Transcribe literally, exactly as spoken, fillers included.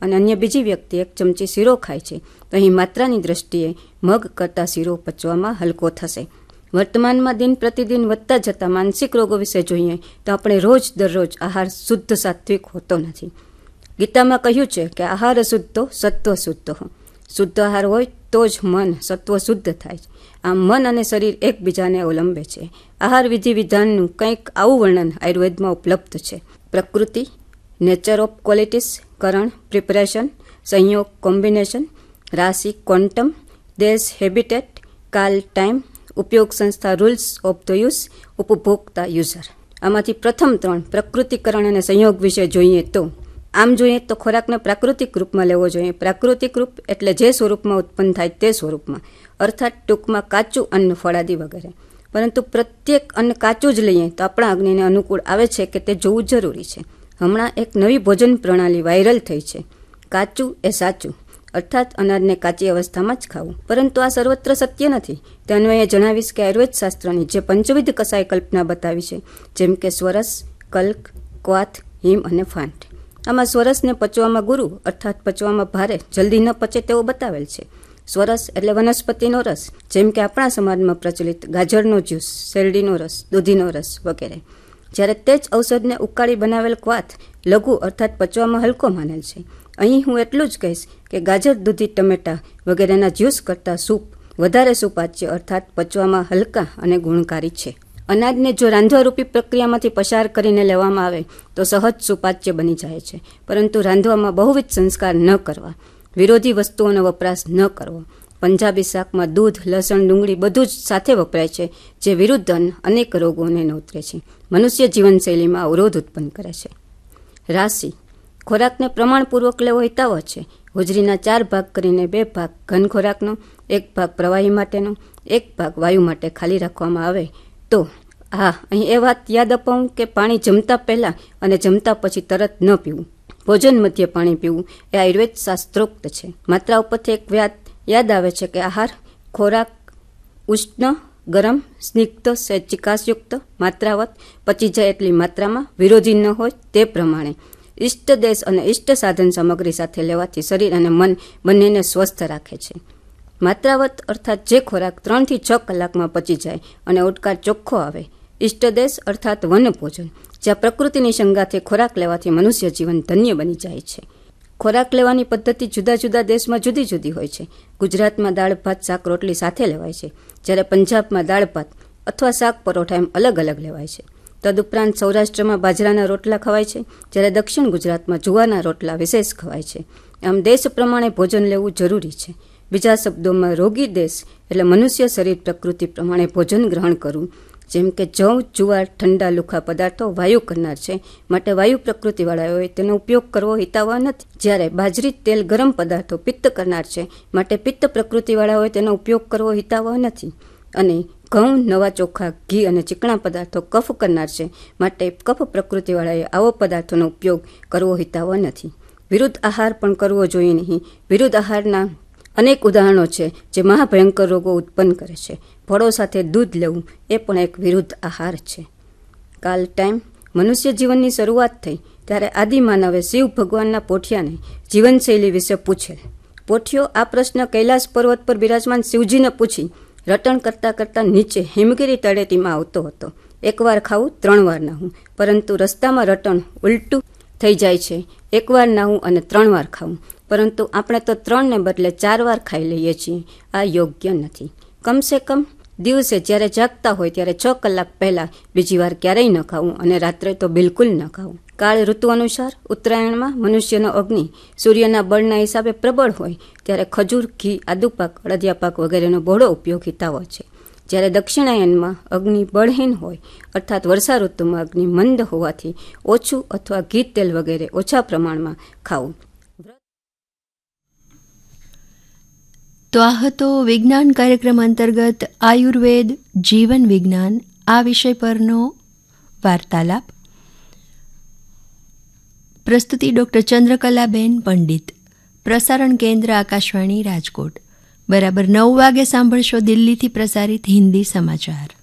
અને અન્ય બીજી વ્યક્તિ એક ચમચી શીરો ખાય છે તો અહીં માત્રાની દ્રષ્ટિએ મગ કરતાં શીરો પચવામાં હલકો થશે. વર્તમાનમાં દિન પ્રતિદિન વધતા જતા માનસિક રોગો વિશે જોઈએ તો આપણે રોજ દરરોજ આહાર શુદ્ધ સાત્વિક હોતો નથી. ગીતામાં કહ્યું છે કે આહાર શુદ્ધો સત્વ શુદ્ધ હો. શુદ્ધ આહાર હોય તો જ મન સત્વ શુદ્ધ થાય છે. આમ મન અને શરીર એકબીજાને અવલંબે છે. આહાર વિધિ વિધાનનું કંઈક આવું વર્ણન આયુર્વેદમાં ઉપલબ્ધ છે. પ્રકૃતિ, nature of qualities, Karan, preparation, સંયોગ, કોમ્બિનેશન, રાશિ, ક્વોન્ટમ, દેશ, હેબિટેટ, કાલ, ટાઈમ, ઉપયોગ, સંસ્થા, રૂલ્સ ઓફ ધ યુઝ, ઉપભોક્તા, યુઝર. આમાંથી પ્રથમ ત્રણ પ્રકૃતિકરણ અને સંયોગ વિશે જોઈએ તો આમ જોઈએ તો ખોરાકને પ્રાકૃતિક રૂપમાં લેવો જોઈએ. પ્રાકૃતિક રૂપ એટલે જે સ્વરૂપમાં ઉત્પન્ન થાય તે સ્વરૂપમાં, અર્થાત ટૂંકમાં કાચું અન્ન, ફળાદી વગેરે. પરંતુ પ્રત્યેક અન્ન કાચું જ લઈએ તો આપણા અગ્નિને અનુકૂળ આવે છે કે તે જોવું જરૂરી છે. હમણાં એક નવી ભોજન પ્રણાલી વાયરલ થઈ છે, કાચું એ સાચું, અર્થાત અનાજને કાચી અવસ્થામાં જ ખાવું. પરંતુ આ સર્વત્ર સત્ય નથી. તે અન્વયે જણાવીશ કે આયુર્વેદ શાસ્ત્રની જે પંચવિધ કસાય કલ્પના બતાવી છે, જેમ કે સ્વરસ, કલ્ક, ક્વાથ, હિમ અને ફાંટ. આમાં સ્વરસને પચવામાં ગુરુ અર્થાત પચવામાં ભારે, જલ્દી ન પચે તેવો બતાવેલ છે. સ્વરસ એટલે વનસ્પતિનો રસ, જેમ કે આપણા સમાજમાં પ્રચલિત ગાજરનો જ્યુસ, શેરડીનો રસ, દૂધીનો રસ વગેરે. જ્યારે તે જ ઔષધને ઉકાળી બનાવેલ ક્વાથ લઘુ અર્થાત પચવામાં હલકો માનેલ છે. અહીં હું એટલું જ કહીશ કે ગાજર, દૂધી, ટમેટા વગેરેના જ્યુસ કરતાં સૂપ વધારે સુપાચ્ય અર્થાત પચવામાં હલકા અને ગુણકારી છે. અનાજને જો રાંધવારૂપી પ્રક્રિયામાંથી પસાર કરીને લેવામાં આવે તો સહજ સુપાચ્ય બની જાય છે. પરંતુ રાંધવામાં બહુવિધ સંસ્કાર ન કરવા, વિરોધી વસ્તુઓનો વપરાશ ન કરવો. પંજાબી શાકમાં દૂધ, લસણ, ડુંગળી બધું જ સાથે વપરાય છે, જે વિરુદ્ધ અન્ન અનેક રોગોને નોતરે છે, મનુષ્ય જીવનશૈલીમાં અવરોધ ઉત્પન્ન કરે છે. રાશિ, ખોરાકને પ્રમાણપૂર્વક લેવો હિતાવહ છે. હોજરીના ચાર ભાગ કરીને બે ભાગ ઘન ખોરાકનો, એક ભાગ પ્રવાહી માટેનો, એક ભાગ વાયુ માટે ખાલી રાખવામાં આવે તો હા, અહીં એ વાત યાદ અપાવું કે પાણી જમતા પહેલાં અને જમતા પછી તરત ન પીવું. ભોજન મધ્યે પાણી પીવું એ આયુર્વેદ શાસ્ત્રોક્ત છે. માત્રા ઉપરથી એક વાત યાદ આવે છે કે આહાર, ખોરાક ઉષ્ણ, ગરમ, સ્નિગ્ધ, સહેજ ચિકાસયુક્ત, માત્રાવત પચી જાય એટલી માત્રામાં, વિરોધી ન હોય તે પ્રમાણે ઇષ્ટ દેશ અને ઇષ્ટ સાધન સામગ્રી સાથે લેવાથી શરીર અને મન બંનેને સ્વસ્થ રાખે છે. માત્રાવત અર્થાત જે ખોરાક ત્રણથી છ કલાકમાં પચી જાય અને ઓડકાર ચોખ્ખો આવે. ઇષ્ટ દેશ અર્થાત વન ભોજન, જ્યાં પ્રકૃતિની સંગાથે ખોરાક લેવાથી મનુષ્ય જીવન ધન્ય બની જાય છે. ખોરાક લેવાની પદ્ધતિ જુદા જુદા દેશમાં જુદી જુદી હોય છે. ગુજરાતમાં દાળ ભાત શાક રોટલી સાથે લેવાય છે, જ્યારે પંજાબમાં દાળ ભાત અથવા શાક પરોઠા એમ અલગ અલગ લેવાય છે. તદુપરાંત સૌરાષ્ટ્રમાં બાજરાના રોટલા ખવાય છે, જ્યારે દક્ષિણ ગુજરાતમાં જુવારના રોટલા વિશેષ ખવાય છે. આમ દેશ પ્રમાણે ભોજન લેવું જરૂરી છે. બીજા શબ્દોમાં રોગી દેશ એટલે મનુષ્ય શરીર પ્રકૃતિ પ્રમાણે ભોજન ગ્રહણ કરવું. જેમ કે જવ, જુવાર, ઠંડા લુખા પદાર્થો વાયુ કરનાર છે, માટે વાયુ પ્રકૃતિવાળા હોય તેનો ઉપયોગ કરવો હિતાવહ નથી. જ્યારે બાજરી, તેલ, ગરમ પદાર્થો પિત્ત કરનાર છે, માટે પિત્ત પ્રકૃતિવાળા હોય તેનો ઉપયોગ કરવો હિતાવહ નથી. અને ઘઉં, નવા ચોખા, ઘી અને ચીકણા પદાર્થો કફ કરનાર છે, માટે કફ પ્રકૃતિવાળાએ આવો પદાર્થોનો ઉપયોગ કરવો હિતાવહ નથી. વિરુદ્ધ આહાર પણ કરવો જોઈએ નહીં. વિરુદ્ધ આહારના અનેક ઉદાહરણો છે જે મહાભયંકર રોગો ઉત્પન્ન કરે છે. ફળો સાથે દૂધ લેવું એ પણ એક વિરુદ્ધ આહાર છે. કાલ, ટાઈમ. મનુષ્ય જીવનની શરૂઆત થઈ ત્યારે આદિમાનવે શિવ ભગવાનના પોઠિયાને જીવનશૈલી વિશે પૂછેલ. પોઠિયો આ પ્રશ્ન કૈલાસ પર્વત પર બિરાજમાન શિવજીને પૂછી રટણ કરતાં કરતાં નીચે હિમગીરી તળેટીમાં આવતો હતો. એકવાર ખાવું, ત્રણ વાર નાહું, પરંતુ રસ્તામાં રટણ ઉલટું થઈ જાય છે. એકવાર નાહું અને ત્રણ વાર ખાવું, પરંતુ આપણે તો ત્રણને બદલે ચાર વાર ખાઈ લઈએ છીએ. આ યોગ્ય નથી. કમસે કમ દિવસે જ્યારે જાગતા હોય ત્યારે છ કલાક પહેલાં બીજી વાર ક્યારેય ન ખાવું અને રાત્રે તો બિલકુલ ન ખાવું. કાળ ઋતુ અનુસાર ઉત્તરાયણમાં મનુષ્યનો અગ્નિ સૂર્યના બળના હિસાબે પ્રબળ હોય ત્યારે ખજૂર, ઘી, આદુપાક, અળદિયા પાક વગેરેનો બહોળો ઉપયોગ હિતાવહ છે. જ્યારે દક્ષિણાયનમાં અગ્નિ બળહીન હોય અર્થાત વર્ષા ઋતુમાં અગ્નિ મંદ હોવાથી ઓછું અથવા ઘી, તેલ વગેરે ઓછા પ્રમાણમાં ખાવું. તો આ હતો વિજ્ઞાન કાર્યક્રમ અંતર્ગત આયુર્વેદ જીવન વિજ્ઞાન આ વિષય પરનો વાર્તાલાપ. પ્રસ્તુતિ ડૉક્ટર ચંદ્રકલાબેન પંડિત. પ્રસારણ કેન્દ્ર આકાશવાણી રાજકોટ. બરાબર નવ વાગે સાંભળશો દિલ્હીથી પ્રસારિત હિન્દી સમાચાર.